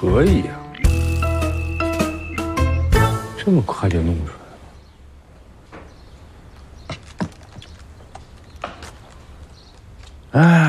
可以啊，这么快就弄出来了。哎。